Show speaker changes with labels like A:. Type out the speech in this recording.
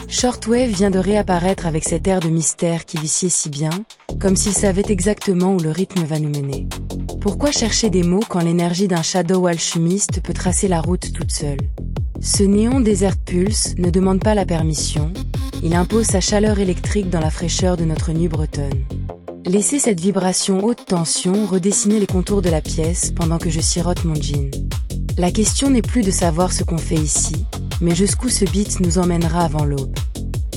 A: Shortwave vient de réapparaître avec cet air de mystère qui viciait si bien, comme s'il savait exactement où le rythme va nous mener. Pourquoi chercher des mots quand l'énergie d'un shadow alchimiste peut tracer la route toute seule? Ce néon Desert Pulse ne demande pas la permission, il impose sa chaleur électrique dans la fraîcheur de notre nuit bretonne. Laissez cette vibration haute tension redessiner les contours de la pièce pendant que je sirote mon gin. La question n'est plus de savoir ce qu'on fait ici, mais jusqu'où ce beat nous emmènera avant l'aube.